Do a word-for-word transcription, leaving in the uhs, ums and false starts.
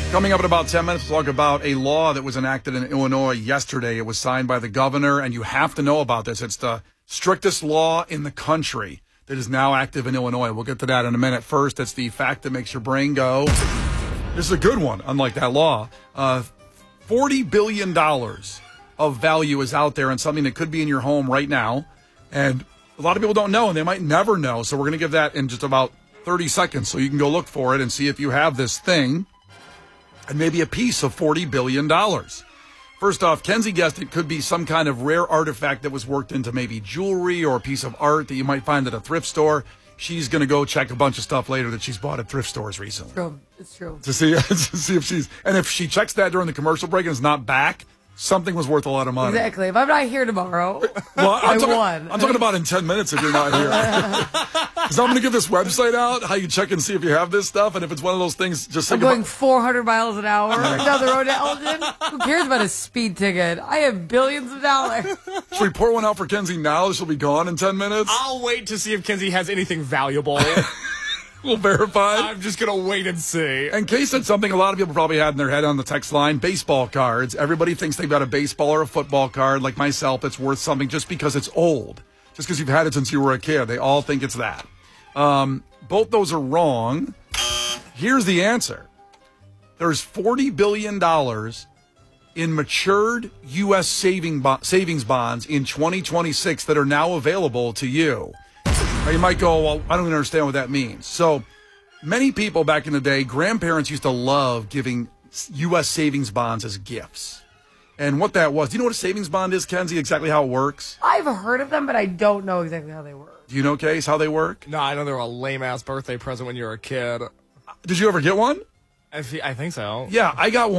Coming up in about ten minutes, we'll talk about a law that was enacted in Illinois yesterday. It was signed by the governor, and you have to know about this. It's the strictest law in the country that is now active in Illinois. We'll get to that in a minute. First, it's the fact that makes your brain go. This is a good one, unlike that law. Uh, forty billion dollars of value is out there and something that could be in your home right now. And a lot of people don't know, and they might never know. So we're going to give that in just about thirty seconds so you can go look for it and see if you have this thing. And maybe a piece of forty billion dollars. First off, Kenzie guessed it could be some kind of rare artifact that was worked into maybe jewelry or a piece of art that you might find at a thrift store. She's going to go check a bunch of stuff later that she's bought at thrift stores recently. True. It's true. To see, to see if she's, and if she checks that during the commercial break and it's not back, something was worth a lot of money. Exactly. If I'm not here tomorrow, well, I'm I talking, won. I'm talking about in ten minutes if you're not here. Because I'm going to give this website out, how you check and see if you have this stuff. And if it's one of those things, just I'm think going about, four hundred miles an hour down the road to Elgin. Who cares about a speed ticket? I have billions of dollars. Should we pour one out for Kenzie now? She'll be gone in ten minutes. I'll wait to see if Kenzie has anything valuable. We'll verify. I'm just going to wait and see. In case it's something a lot of people probably had in their head on the text line, baseball cards. Everybody thinks they've got a baseball or a football card, like myself, that's worth something just because it's old. Just because you've had it since you were a kid. They all think it's that. Um, both those are wrong. Here's the answer. There's forty billion dollars in matured U S saving bo- savings bonds in twenty twenty-six that are now available to you. Now you might go, well, I don't even understand what that means. So many people back in the day, grandparents used to love giving U S savings bonds as gifts. And what that was, do you know what a savings bond is, Kenzie, exactly how it works? I've heard of them, but I don't know exactly how they work. Do you know, Case, how they work? No, I know they're a lame-ass birthday present when you were a kid. Did you ever get one? I, fe- I think so. Yeah, I got one.